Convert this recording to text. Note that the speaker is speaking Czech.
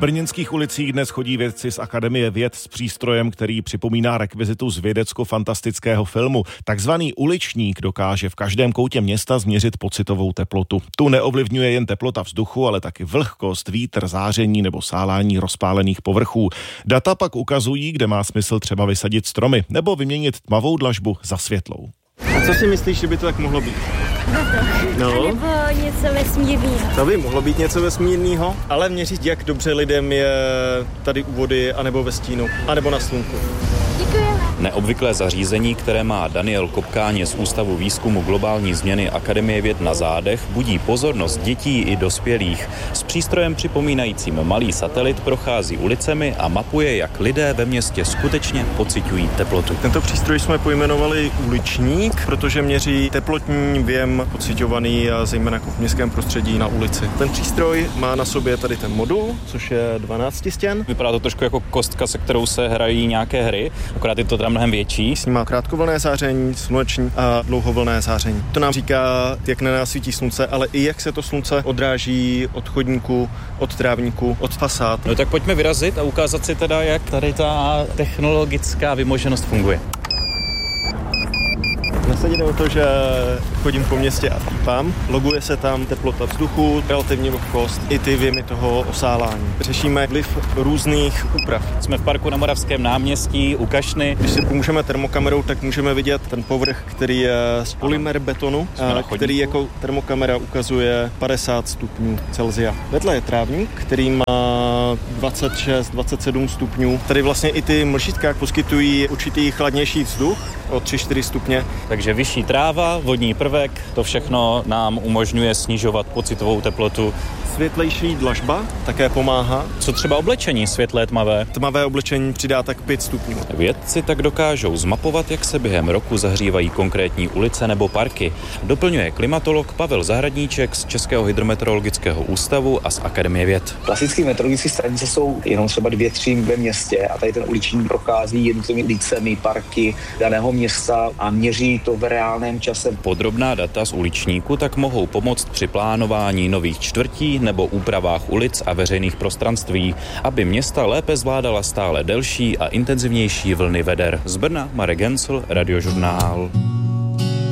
brněnských ulicích dnes chodí vědci z Akademie věd s přístrojem, který připomíná rekvizitu z vědecko-fantastického filmu. Takzvaný uličník dokáže v každém koutě města změřit pocitovou teplotu. Tu neovlivňuje jen teplota vzduchu, ale taky vlhkost, vítr, záření nebo sálání rozpálených povrchů. Data pak ukazují, kde má smysl třeba vysadit stromy nebo vyměnit tmavou dlažbu za světlou. A co si myslíš, že by to tak mohlo být? No. Nebo něco vesmírného. To by mohlo být něco vesmírného, ale měřit, jak dobře lidem je tady u vody, anebo ve stínu, anebo na slunku. Děkujeme. Neobvyklé zařízení, které má Daniel Kopkáně z Ústavu výzkumu globální změny Akademie věd na zádech, budí pozornost dětí i dospělých. S přístrojem připomínajícím malý satelit prochází ulicemi a mapuje, jak lidé ve městě skutečně pociťují teplotu. Tento přístroj jsme pojmenovali uličník, protože měří teplotní věm pociťovaný a zejména v městském prostředí na ulici. Ten přístroj má na sobě tady ten modul, což je 12 stěn. Vypadá to trošku jako kostka, se kterou se hrají nějaké hry, akorát je to teda mnohem větší. S ním má krátkovlnné záření, sluneční a dlouhovlnné záření. To nám říká, jak na nás svítí slunce, ale i jak se to slunce odráží od chodníku, od trávníku, od fasád. No tak pojďme vyrazit a ukázat si teda, jak tady ta technologická vymoženost funguje. Nasadě jde o to, že chodím po městě a pípám. Loguje se tam teplota vzduchu, relativní vlhkost i ty věmy toho osálání. Řešíme vliv různých úprav. Jsme v parku na Moravském náměstí u Kašny. Když si pomůžeme termokamerou, tak můžeme vidět ten povrch, který je z polymer betonu, který jako termokamera ukazuje 50 stupňů Celsia. Vedle je trávník, který má 26-27 stupňů. Tady vlastně i ty mlžítka poskytují určitý chladnější vzduch o 3-4 stupně. Takže vyšší tráva, vodní prvek, to všechno nám umožňuje snižovat pocitovou teplotu. Světlejší dlažba také pomáhá. Co třeba oblečení světlé, tmavé? Tmavé oblečení přidá tak 5 stupňů. Vědci tak dokážou zmapovat, jak se během roku zahřívají konkrétní ulice nebo parky. Doplňuje klimatolog Pavel Zahradníček z Českého hydrometeorologického ústavu a z Akademie věd. Klasické meteorologické stanice jsou jenom třeba 2-3 ve městě a tady ten uliční prochází jednotlivými ulicemi, parky daného města a měří to v reálném čase. Podrobná data z uličníku tak mohou pomoct při plánování nových čtvrtí nebo úpravách ulic a veřejných prostranství, aby města lépe zvládala stále delší a intenzivnější vlny veder. Z Brna Marek Gencl, Radiožurnál.